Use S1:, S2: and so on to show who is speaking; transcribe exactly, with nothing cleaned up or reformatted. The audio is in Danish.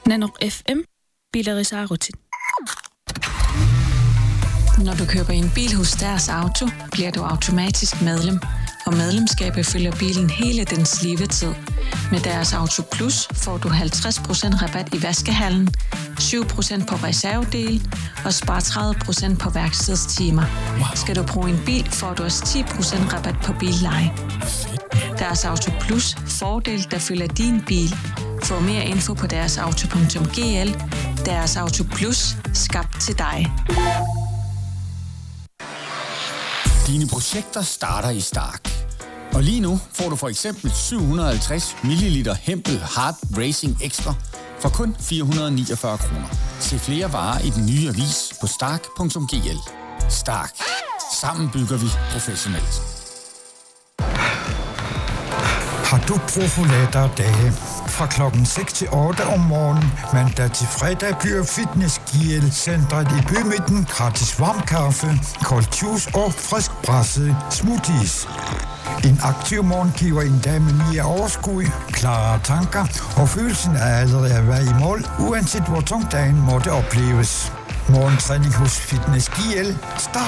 S1: Nanok F M, Bilerisar-rutin.
S2: Når du køber en bil hos Deres Auto, bliver du automatisk medlem, og medlemskabet følger bilen hele dens levetid. Med Deres Auto Plus får du halvtreds procent rabat i vaskehallen, syv procent på reservedel og spar tredive procent på værkstedstimer. Wow. Skal du bruge en bil, får du også ti procent rabat på billeje. Deres Auto Plus, fordel der følger din bil. Få mere info på deres auto punktum g l. Deres Auto Plus, skabt til dig.
S3: Dine projekter starter i Stark. Og lige nu får du for eksempel syv hundrede og halvtreds milliliter Hempel Hard Racing Extra for kun fire hundrede og niogfyrre kroner. Se flere varer i den nye avis på stark punktum g l. Stark. Sammen bygger vi professionelt.
S4: Har du brug for lettere dage? Fra klokken seks til otte om morgenen, mandag til fredag byder Fitness G L-centret i bymidten gratis varm kaffe, kold juice og frisk pressede smoothies. En aktiv morgen giver en dag med mere overskud, klare tanker og følelsen af allerede at være i mål, uanset hvor tung dagen måtte opleves. Morgentræning hos Fitness G L starter